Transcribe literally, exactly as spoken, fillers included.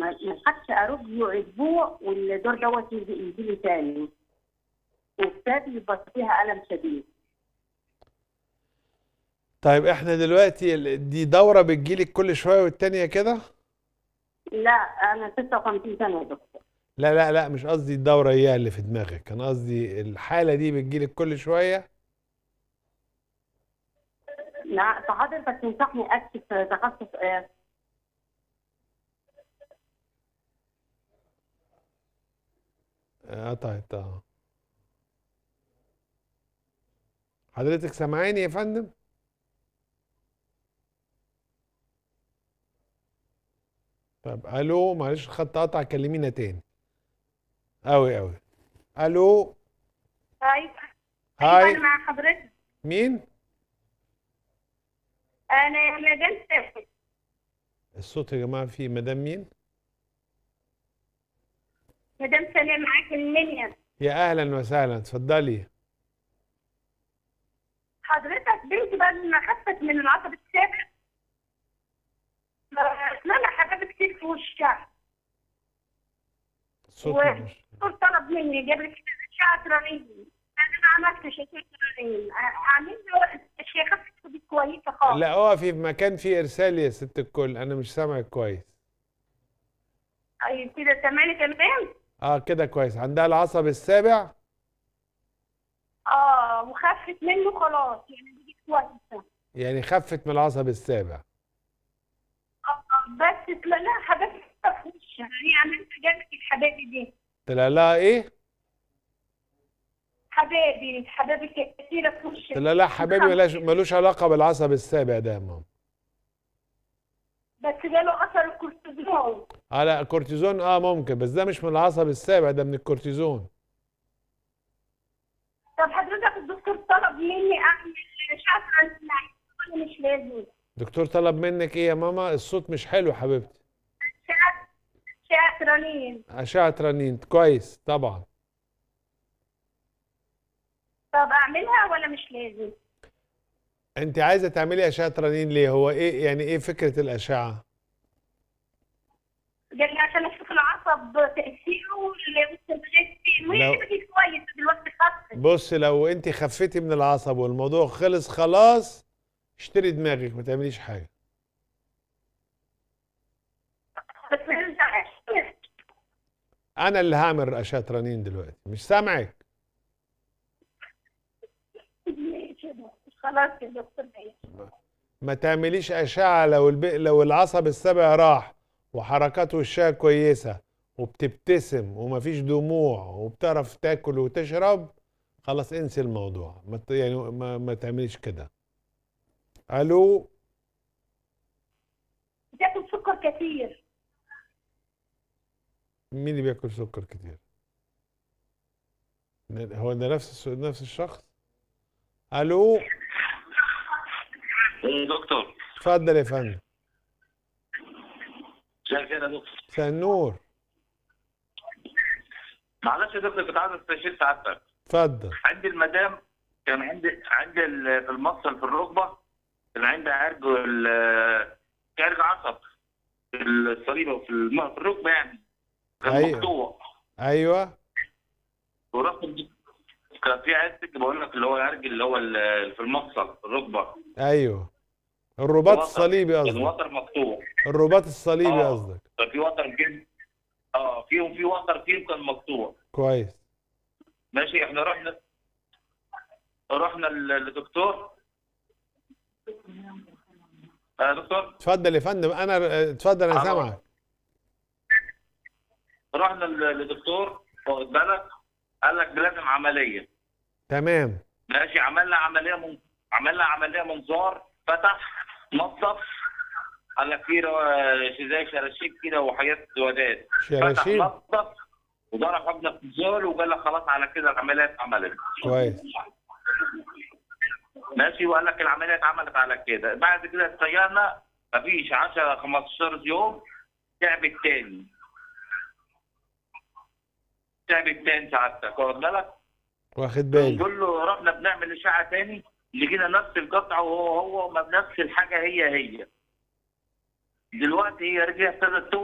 ما لحقش اروح له اسبوع والدور دوت يجي يجي لي تاني، وابتدي يبقى فيها الم شديد. طيب احنا دلوقتي ال- دي دورة بتجيلك كل شوية والتانية كده؟ لا انا ستة وخمسين سنه يا دكتور. لا لا لا، مش قصدي الدورة هي اللي في دماغك، انا قصدي الحالة دي بتجيلك كل شوية. لا فحضرتك تنصحني اكشف تخصص ايه؟ اه طيب اه. حضرتك سامعاني يا فندم؟ طب الو، معلش الخط قطع، كلمينا تاني. اوي اوي. الو. ايوه. ايوه انا هاي. مع حضرتك. مين؟ انا مدام سافر. الصوت يا جماعة فيه مدام مين؟ مدام سامية معاك المنيا. يا اهلا وسهلا، اتفضلي. حضرتك بنتي بعد ما خفت من العصب السابع اسنانها حبايب كتير في وشها، الصوت مش. والدكتور طلب مني جاب لي اشعه رنين. انا ما عملتش اشعه رنين، اعمل له الشيخ خفت دي كويسه خالص. لا اقفي في مكان فيه ارسال يا ست الكل، انا مش سامعك كويس. طيب كده سامعني تمام؟ اه كده كويس. عندها العصب السابع. اه وخفت منه خلاص يعني دي كويسه. يعني خفت من العصب السابع. اه بس لا لا حبايب كتير في وشها، يعني عملت جلسه الحبايب دي. طلع لها ايه؟ حبايبي حبايبي كتيره في وشها. طلع لها حبيبي ملاش ملوش علاقة بالعصب السابع ده يا ماما. بس جاله اثر الكورتيزون. اه لا كورتيزون اه ممكن، بس ده مش من العصب السابع، ده من الكورتيزون. طب حضرتك الدكتور طلب مني اعمل اشعه رنين ولا مش لازم؟ دكتور طلب منك ايه يا ماما؟ الصوت مش حلو حبيبتي. اشعه اشعه رنين. أشعة رنين كويس طبعا. طب اعملها ولا مش لازم؟ انت عايزة تعملي أشعة رنين ليه؟ هو ايه يعني ايه فكرة الأشعة؟ قال لي عشان اشوف العصب تاثيره والاستنتاجات فيه، وهي لو بدي كويس دلوقتي خفت. بص، لو انت خفتي من العصب والموضوع خلص خلاص، اشتري دماغك ما تعمليش حاجة. بس ما يرجعش. انا اللي هعمل أشعة رنين دلوقتي، مش سامعك. ماشي يا دكتور. خلاص يا دكتور ماشي. ما تعمليش أشعة لو الب... لو العصب السابع راح وحركات وشها كويسة وبتبتسم ومفيش دموع وبتعرف تاكل وتشرب، خلاص انسي الموضوع. ما ت... يعني ما, ما تعمليش كده. الو. بتاكل سكر كتير. مين اللي بياكل سكر كتير؟ هو ده نفس الس- نفس الشخص؟ الو. ايه دكتور. اتفضل يا فندم. مساء الخير يا دكتور. مساء النور. معلش يا دكتور كنت عايز استشير سعادتك. اتفضل. عندي المدام كان عندي عندي ال- في المفصل في الركبه كان عندي عرج ال- عرج عصب في الصليبه وفي الم- في الركبه يعني كان ايوه مقطوع. ايوه ورحت الد- كان في عرج بقول لك اللي هو العرج اللي هو ال- في المفصل في الركبه ايوه. الرباط وتر الصليبي كان قصدك؟ وتر مقطوع. الرباط الصليبي اه قصدك؟ كان في وتر كده. اه فيهم في وتر فيهم كان مقطوع. كويس. ماشي احنا رحنا رحنا للدكتور. آه دكتور. اتفضل يا فندم، انا اتفضل انا ألو. سامعك. رحنا ل- لدكتور واخد بالك قال لك لازم عمليه. تمام. ماشي عملنا عمليه من... عملنا عمليه منظار فتح نظف. قال لك في رو- زي شراشيب كده وحاجات سوادات. فتح شراشيب. نظف وضرب حقنه في الزول وقال لك خلاص على كده العمليه اتعملت. كويس. ماشي وقال لك العمليه اتعملت على كده. بعد كده استيقظنا مفيش عشرة خمستاشر يوم تعبت تاني. تعبت تاني سعادتك واخد بالك؟ واخد بالي. بنقول له رحنا بنعمل اشعه تاني لقينا نفس القطعه وهو هو ما بنفس الحاجه هي هي. دلوقتي هي رجعت ابتدت